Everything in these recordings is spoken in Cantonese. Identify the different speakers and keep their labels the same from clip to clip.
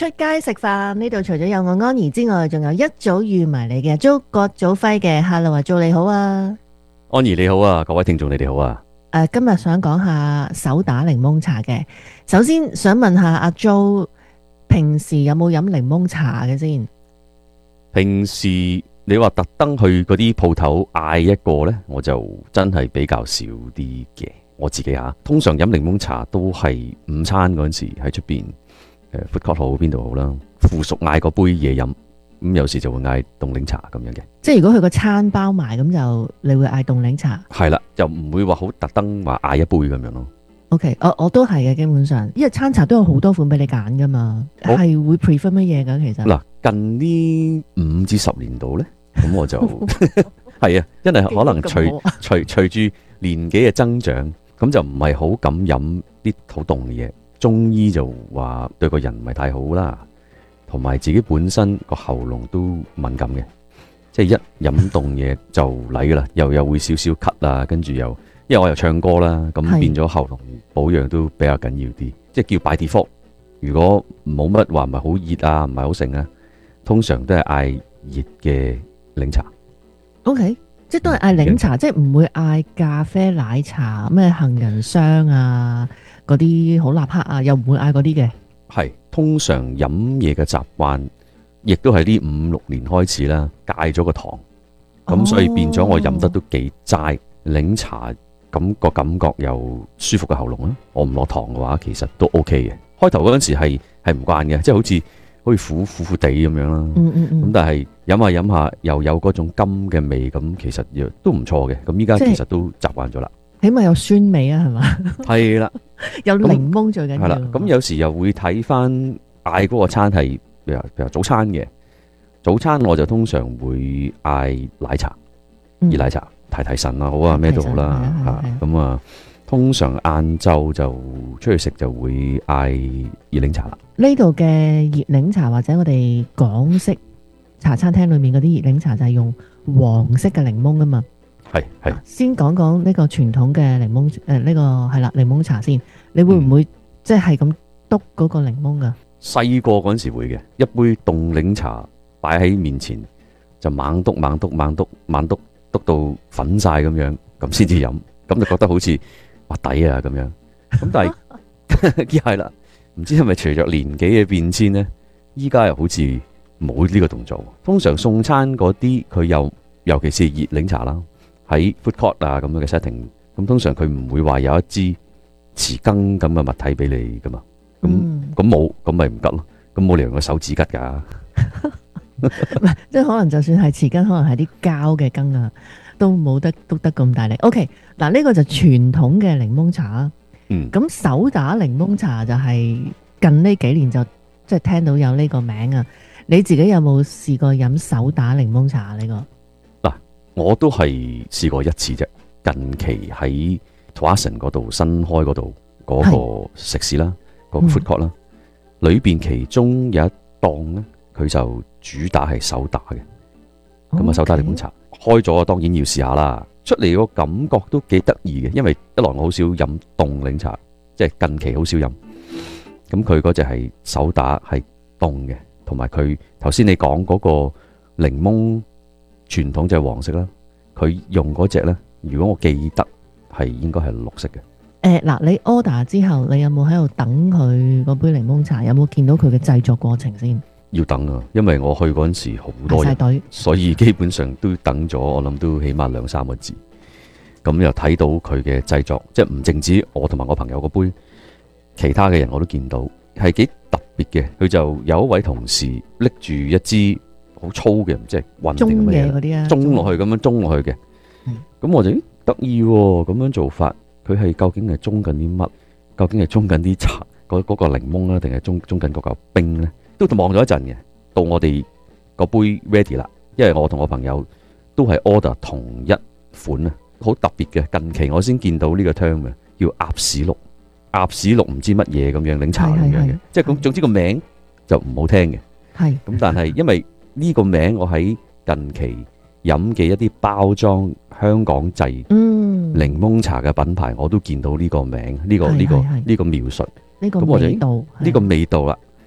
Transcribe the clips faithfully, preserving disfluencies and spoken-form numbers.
Speaker 1: 出街食飯，呢度除咗有我安怡之外，仲有一早預埋你嘅周葛祖輝嘅 Hello 啊，做你好啊，
Speaker 2: 安怡你好啊，各位聽眾你哋好啊。
Speaker 1: 誒、呃，今日想講下手打檸檬茶嘅。首先想問下阿 Jo，平時有冇飲檸檬茶嘅先？
Speaker 2: 平時你話特登去嗰啲鋪頭嗌一個呢，我就真係比較少啲嘅。我自己吓，通常飲檸檬茶都係午餐嗰陣時喺出邊誒 food court 好邊度好啦，附屬嗌個杯嘢飲，咁有時就會嗌凍檸茶咁樣嘅。
Speaker 1: 即係如果佢個餐包埋咁就你會嗌凍檸茶？
Speaker 2: 係啦，就唔會話好特登話嗌一杯咁樣咯。
Speaker 1: OK，我我都係嘅，基本上，因為餐茶都有好多款俾你揀噶嘛，係會 prefer 乜嘢噶？其實
Speaker 2: 嗱，近呢五至十年度呢，咁我就係啊，因為可能隨隨隨住年紀嘅增長。咁就唔係好敢飲啲好凍嘅嘢，中醫就話對個人唔係太好啦，同埋自己本身個喉嚨都敏感嘅，即係一飲凍嘢就嚟噶啦，又又會少少咳啊，跟住又因為我又唱歌啦，咁變咗喉嚨保養都比較緊要啲，即係叫by default。如果冇乜話唔係好熱啊，唔係好盛啊，通常都係嗌熱嘅檸茶。
Speaker 1: OK。即係都係嗌檸茶，即係唔會嗌咖啡奶茶咩杏仁霜啊，嗰啲好立克啊，又唔會嗌嗰啲嘅。係
Speaker 2: 通常飲嘢嘅習慣，亦都係呢五六年開始啦，戒咗個糖，咁所以變咗我飲得都幾齋。檸茶咁個感覺又舒服嘅喉嚨啦。我唔落糖嘅話，其實都 OK 嘅。開頭嗰陣時係係唔慣嘅，即係好似好似苦苦苦地咁樣啦。
Speaker 1: 嗯嗯嗯。
Speaker 2: 咁但係飲下飲下又有嗰種甘嘅味，咁其實亦都唔錯嘅。咁依家其實都習慣咗啦。
Speaker 1: 起碼有酸味啊，係嘛？係啦，有檸檬最緊要。係啦，
Speaker 2: 咁有時又會睇翻嗌嗰個餐係，譬如譬如早餐嘅。早餐我就通常會嗌奶茶，熱奶茶提提神啊，好啊，咩都好啦嚇。咁啊，通常晏晝就出去食就會嗌熱檸茶啦。呢度嘅熱檸茶或者我哋港式茶餐廳裏面嗰啲熱檸茶就係用黃色嘅檸檬啊嘛。係係。先講講呢個傳統嘅檸檬誒，呢、呃呢個係啦檸檬茶先。你會唔會、嗯、即係咁篤嗰個檸檬噶？細個嗰陣時會嘅，一杯凍檸茶擺喺面前就猛篤猛篤猛篤猛篤篤到粉晒咁樣，咁先至飲，咁就覺得好似哇抵啊咁樣。咁但係係啦。唔知係咪隨着年紀嘅變遷呢？依家又好似冇呢個動作。通常送餐嗰啲佢又尤其是熱檸茶啦，喺 food court 啊咁樣嘅 setting， 咁通常佢唔會話有一支匙羹咁嘅物體俾你噶嘛。咁咁冇，咁咪唔得咯。咁冇理由用個手指吉噶。唔係，即係可能就算係匙羹，可能係啲膠嘅羹啊，都冇得篤得咁大力。OK， 嗱呢個就傳統嘅檸檬茶。咁、嗯、手打檸檬茶就係近呢幾年就即係聽到有呢個名啊！你自己有冇試過飲手打檸檬茶呢個？嗱，我都係試過一次啫。近期喺 Tuason 嗰度新開嗰度嗰個食肆啦，嗰、嗰個 food court 啦，裏邊其中有一檔咧，佢就主打係手打嘅。咁啊，手打檸檬茶開咗，當然要試下啦。出嚟個感覺都幾得意嘅，因為一來我好少飲凍檸茶，即係近期好少飲。咁佢嗰隻係手打係凍嘅，同埋佢頭先你講嗰個檸檬傳統就係黃色啦。佢用嗰隻呢，如果我記得係應該係綠色嘅。誒嗱，你 order 之後，你有冇喺度等佢嗰杯檸檬茶？有冇見到佢嘅製作過程先？要等啊，因為我去嗰陣時好多人，所以基本上都等咗，我諗都起碼兩三個字。咁又睇到佢嘅製作，即係唔淨止我同埋我朋友個杯，其他嘅人我都見到，係幾特別嘅。佢就有一位同事拎住一支好粗嘅，唔知係運定乜嘢，中落去咁樣中落去嘅。咁我就得意喎，咁樣做法，佢係究竟係中緊啲乜？究竟係中緊啲茶嗰嗰個檸檬啊，定係中中緊嗰嚿冰咧？都望咗一陣嘅，到我哋個杯 ready 啦，因為我同我朋友都係 order 同一款啊，好特別嘅。近期我先見到呢個 term 嘅，叫鴨屎綠，鴨屎綠唔知乜嘢咁樣檸茶咁樣嘅，即係咁。總之個名就唔好聽嘅。係咁，但係因為呢個名我喺近期飲嘅一啲包裝香港製檸檬茶嘅品牌，我都見到呢個名，呢個呢個呢個描述，呢個味道，呢個味道啦。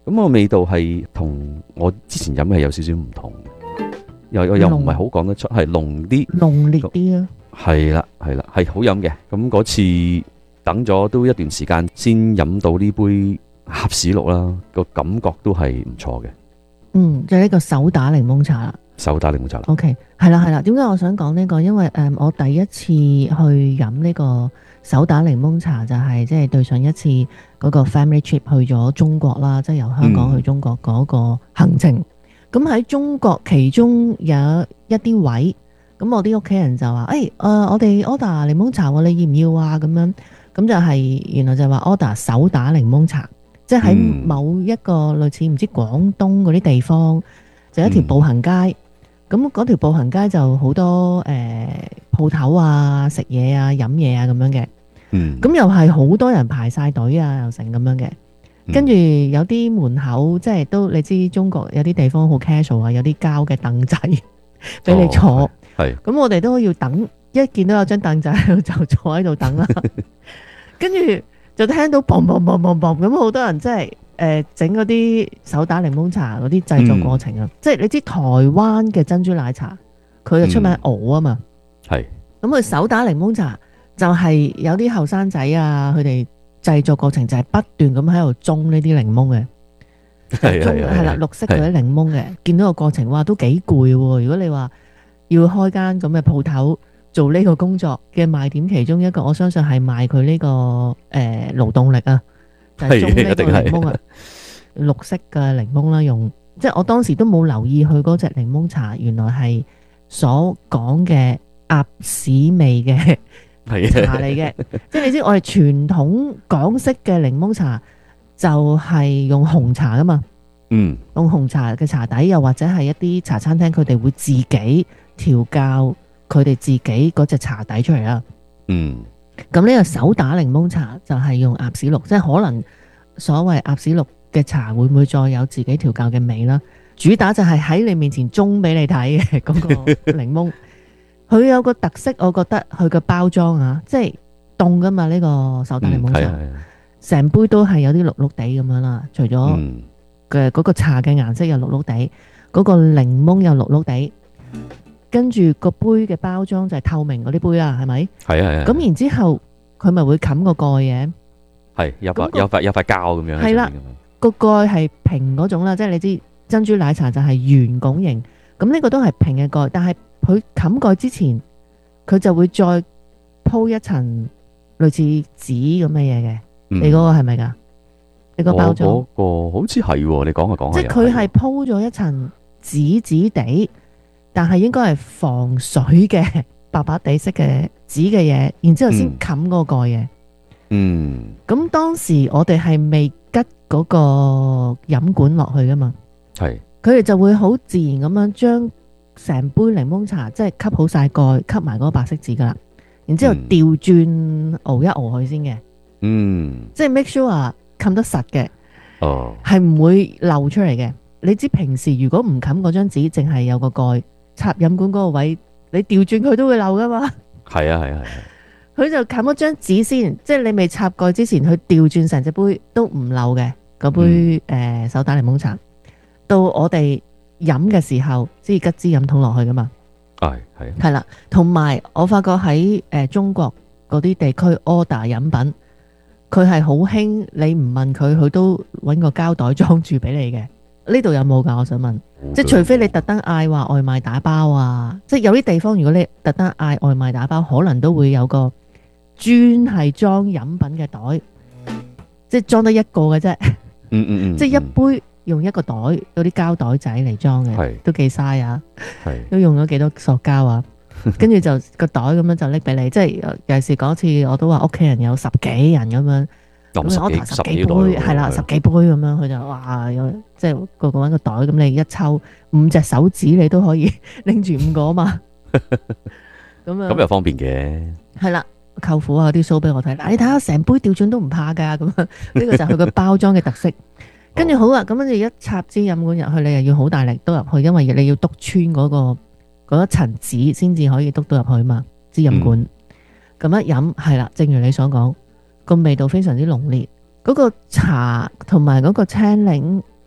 Speaker 2: 咁個味道係同我之前飲嘅有少少唔同嘅，又又又唔係好講得出，係濃啲，
Speaker 1: 濃烈啲啊。
Speaker 2: 係啦係啦，係好飲嘅。咁嗰次等咗都一段時間先飲到呢杯鴨屎綠啦，個感覺都係唔錯嘅。
Speaker 1: 嗯，就係呢個手打檸檬茶啦。
Speaker 2: 手打檸檬茶啦。
Speaker 1: OK， 係啦係啦。點解我想講呢個？因為誒，我第一次去飲呢個手打檸檬茶就係即係對上一次嗰個 family trip 去咗中國啦，即係由香港去中國嗰個行程。咁喺中國其中有一啲位，咁我啲屋企人就話：誒，誒，我哋 order 檸檬茶喎，你要唔要啊？咁樣咁就係原來就係話 order 手打檸檬茶，即係喺某一個類似唔知廣東嗰啲地方，就一條步行街。咁嗰條步行街就好多誒鋪頭啊、食嘢啊、飲嘢啊咁樣嘅。
Speaker 2: 嗯。咁
Speaker 1: 又係好多人排晒隊啊，又成咁樣嘅。跟住有啲門口即係都你知中國有啲地方好 casual 啊，有啲膠嘅凳仔俾你坐。係、哦。咁我哋都要等，一見到有張凳仔喺度就坐喺度等啦。跟住就聽到嘣嘣嘣嘣嘣咁，好多人即係。誒整嗰啲手打檸檬茶嗰啲製作過程啊，嗯、即係你知台灣嘅珍珠奶茶，佢就出名熬啊嘛，係、嗯。咁佢手打檸檬茶就係有啲後生仔啊，佢哋製作過程就係不斷咁喺度種呢啲檸檬嘅，係係係啦，綠色嗰啲檸檬嘅，見到個過程哇都幾攰喎。如果你話要開間咁嘅鋪頭做呢個工作嘅賣點，其中一個我相信係賣佢呢、呢個誒、呃、勞動力啊。就係種呢個檸檬啊，綠色嘅檸檬啦，用即係我當時都冇留意佢嗰隻檸檬茶，原來係所講嘅鴨屎味嘅茶嚟嘅。即係你知我哋傳統港式嘅檸檬茶就係用紅茶噶嘛，嗯，用紅茶嘅茶底，又或者係一啲茶餐廳佢哋會自己調教佢哋自己嗰隻茶底出嚟啦，嗯。咁呢個手打檸檬茶就係用鴨屎綠，即係可能所謂鴨屎綠嘅茶會唔會再有自己調教嘅味啦？主打就係喺你面前中俾你睇嘅嗰個檸檬，佢有個特色，我覺得佢個包裝啊，即係凍噶嘛呢個手打檸檬茶，成、嗯、杯都係有啲綠綠地咁樣啦。除咗嘅嗰個茶嘅顏色有綠綠地，嗰、嗰個檸檬有綠綠地。跟住個杯嘅包裝就係透明嗰啲杯啊，係咪？係啊係啊。咁然之後佢咪會冚個蓋嘅，係有塊、那個、有塊有塊膠咁樣。係啦，個蓋係平嗰種啦，即係你知珍珠奶茶就係圓拱形，咁呢個都係平嘅蓋，但係佢冚蓋之前，佢就會再鋪一層類似紙咁嘅嘢嘅。你嗰個係咪噶？你個包裝？我嗰個好似係，你講下講下。即係佢係鋪咗一層紙紙地。但係應該係防水嘅白白地色嘅紙嘅嘢，然之後先冚嗰個蓋嘅。嗯。咁當時我哋係未吉嗰個飲管落去噶嘛？係。佢哋就會好自然咁樣將成杯檸檬茶即係吸好晒蓋，吸埋嗰個白色紙噶啦。然之後調轉熬一熬佢先嘅。嗯。即係 make sure 啊，冚得實嘅。哦。係唔會漏出嚟嘅。你知平時如果唔冚嗰張紙，淨係有個蓋。插飲管嗰個位，你調轉佢都會漏噶嘛？係啊係啊係啊！佢就冚咗張紙先，即係你未插蓋之前，佢調轉成隻杯都唔漏嘅。嗰杯誒、嗯呃、手打檸檬茶，到我哋飲嘅時候，先至吉支飲筒落去噶嘛。係係。係啦，同埋我發覺喺誒、呃、中國嗰啲地區 order 飲品，佢係好興，你唔問佢，佢都揾個膠袋裝住俾你嘅。呢度有冇㗎？我想問，即係除非你特登嗌話外賣打包啊，即係有啲地方如果你特登嗌外賣打包，可能都會有個專係裝飲品嘅袋，即係裝得一個嘅啫。嗯嗯嗯，即係一杯用一個袋，嗰啲膠袋仔嚟裝嘅，都幾嘥啊。係，都用咗幾多塑膠啊？跟住就個袋咁樣就拎俾你，即係尤其是嗰次我都話屋企人有十幾人咁樣。咁我十幾杯係啦，十幾杯咁樣，佢就哇，有即係個個揾個袋，咁你一抽五隻手指，你都可以拎住五個啊嘛。咁樣咁又方便嘅。係啦，舅父啊啲 show 俾我睇，嗱你睇下成杯調轉都唔怕噶，咁樣呢個就係佢個包裝嘅特色。跟住好啦，咁跟住一插支飲管入去，你又要好大力篤入去，因為你要篤穿嗰個嗰一層紙先至可以篤到入去嘛，支飲管。咁、嗯、一飲係啦，正如你所講。個味道非常之濃烈，嗰、那個茶同埋嗰個青檸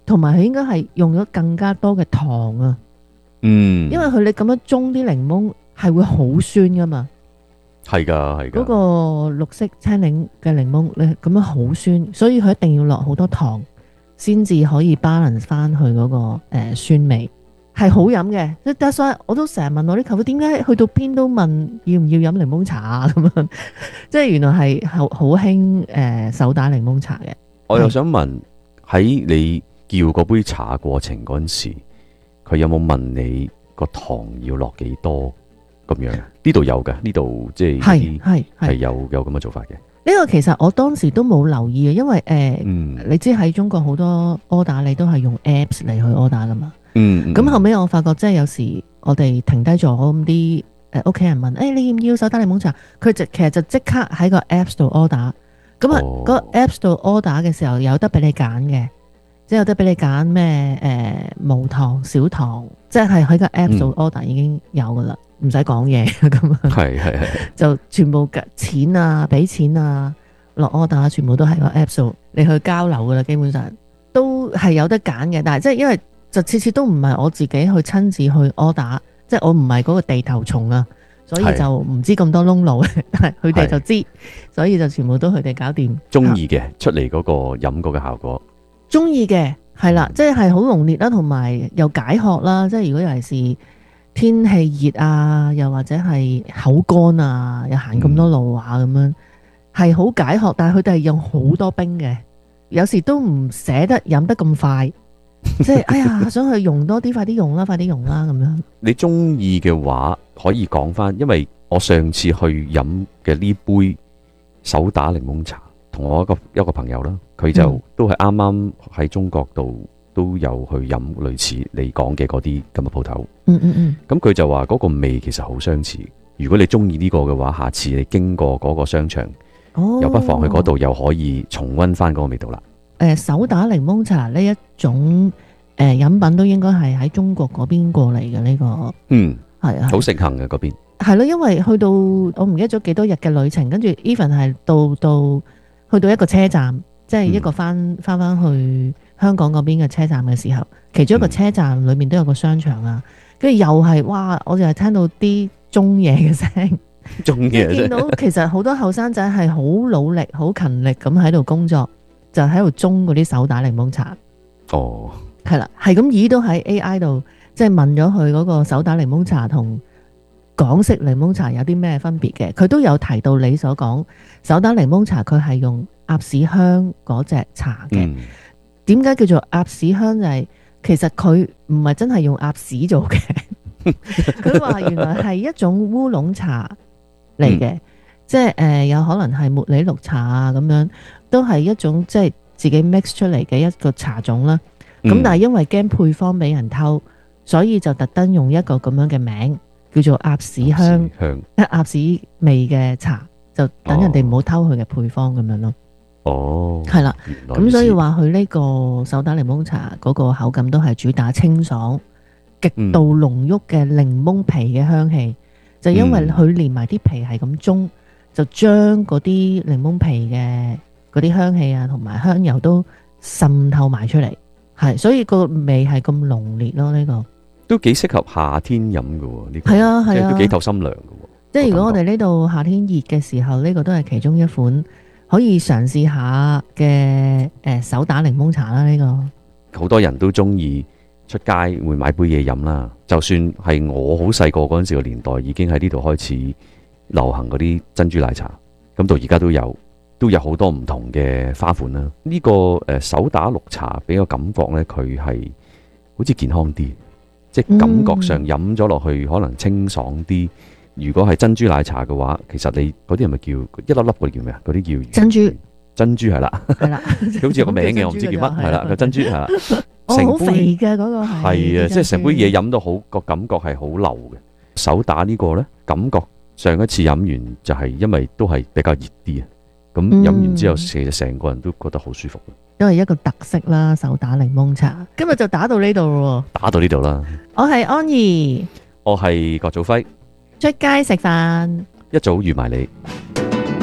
Speaker 1: 同埋佢應該係用咗更加多嘅糖啊。
Speaker 2: 嗯，
Speaker 1: 因為佢你咁樣舂啲檸檬係會好酸噶嘛。
Speaker 2: 係噶係噶。
Speaker 1: 嗰個綠色青檸嘅檸檬，你咁樣好酸，所以佢一定要落好多糖，先至可以 balance 翻佢嗰個誒酸味，係好飲嘅。即係所以我都成日問我啲舅父，點解去到邊都問要唔要飲檸檬茶啊？咁樣，即係原來係好好興誒手打檸檬茶嘅。
Speaker 2: 我又想問喺你叫嗰杯茶過程嗰陣時，佢有冇問你個糖要落幾多咁樣？呢度有嘅，呢度即係係係係有有咁嘅做法嘅。
Speaker 1: 呢個其實我當時都冇留意嘅，因為誒，呃
Speaker 2: 嗯、
Speaker 1: 你知喺中國好多 order 你都係用 apps 嚟去 order 噶嘛。
Speaker 2: 嗯，
Speaker 1: 咁後尾我發覺即係有時我哋停低咗咁啲誒屋企人問，誒、欸、你要唔要手打檸檬茶？佢就其實就即刻喺個 apps 度 order。咁啊，嗰個 apps 度 order 嘅時候有得俾你揀嘅，即係有得俾你揀咩誒無糖、少糖，即係喺個 apps 度 order 已經有噶啦，唔使講嘢咁啊。係係係，就全部嘅錢啊、俾錢啊、落 order 全部都喺個 apps 度，你去交流噶啦，基本上都係有得揀嘅。但係即係因為就次次都唔係我自己去親自去 order，即係我唔係嗰個地頭蟲啊。所以就唔知咁多窿路，但係佢哋就知，所以就全部都佢哋搞掂。中意嘅出嚟嗰個飲嗰個效果，中意嘅係啦，即係好濃烈啦，同埋又解渴啦。即係如果尤其是天氣熱啊，又或者係口乾啊，又行咁多路啊咁、嗯、樣，係好解渴。但係佢哋係用好多冰嘅，有時都唔捨得飲得咁快。即係哎呀，想去用多啲，快啲用啦，快啲用啦咁樣。你中意嘅話可以講翻，因為我上次去飲嘅呢杯手打檸檬茶，同我一個一個朋友啦，佢就、嗯、都係啱啱喺中國度都有去飲類似你講嘅嗰啲咁嘅鋪頭。嗯嗯嗯。咁佢就話嗰個味其實好相似。如果你中意呢個嘅話，下次你經過嗰個商場，哦、又不妨去嗰度，又可以重溫翻嗰個味道啦。誒、呃、手打檸檬茶呢一種誒、呃、飲品都應該係喺中國嗰邊過嚟嘅呢個，嗯，係啊，好盛行嘅嗰邊。係咯，因為去到我唔記得咗幾多日嘅旅程，跟住 even 係到到去到一個車站，即係一個翻翻翻去香港嗰邊嘅車站嘅時候，其中一個車站裏面都有個商場啊，跟住又係哇，我就係聽到啲鐘嘢嘅聲，鐘嘢，見到其實好多後生仔係好努力、好勤力咁喺度工作。就喺度舂嗰啲手打檸檬茶，哦，係啦，係咁，咦都喺 A I 度，即係問咗佢嗰個手打檸檬茶同港式檸檬茶有啲咩分別嘅，佢都有提到你所講手打檸檬茶，佢係用鴨屎香嗰隻茶嘅。點解叫做鴨屎香？就係其實佢唔係真係用鴨屎做嘅，佢話原來係一種烏龍茶嚟嘅。嗯，即係誒、呃，有可能係茉莉綠茶啊，咁樣都係一種即係自己 mix 出嚟嘅一個茶種啦。咁、嗯、但係因為驚配方俾人偷，所以就特登用一個咁樣嘅名叫做鴨屎香，一鴨屎味嘅茶，就等人哋唔好偷佢嘅配方咁樣咯。哦，係啦，咁所以話佢呢個手打檸檬茶嗰個口感都係主打清爽、極度濃郁嘅檸檬皮嘅香氣，嗯、就因為佢連埋啲皮係咁舂。就將嗰啲檸檬皮嘅嗰啲香氣啊，同埋香油都滲透埋出嚟，係，所以個味係咁濃烈咯。呢、這個都幾適合夏天飲嘅喎，呢、這個係啊係啊，都幾透心涼嘅喎。即係如果我哋呢度夏天熱嘅時候，呢、這個都係其中一款可以嘗試下嘅誒、呃、手打檸檬茶啦。呢、這個好多人都中意出街會買杯嘢飲啦，就算係我好細個嗰陣時嘅年代，已經喺呢度開始流行嗰啲珍珠奶茶，咁到而家都有，都有好多唔同嘅花款啦。呢、這個誒、呃、手打綠茶俾我感覺呢，佢係好似健康啲，即係感覺上飲咗落去可能清爽啲。如果係珍珠奶茶嘅話，其實你嗰啲係咪叫一粒粒嗰啲叫咩啊？嗰啲叫珍珠，珍珠係啦，係啦，佢好似有個名嘅，我唔知叫乜，係啦個珍珠係啦。哦，好肥嘅嗰、那個係，係啊，即係成杯嘢飲到好個感覺係好流嘅。手打呢個呢，感覺。上一次飲完就係因為都係比較熱啲啊，咁飲完之後其實成個人都覺得好舒服。因為一個特色啦，手打檸檬茶。今日就打到呢度咯，打到呢度啦。我係安怡，我係郭祖輝，出街食飯，一早預埋你。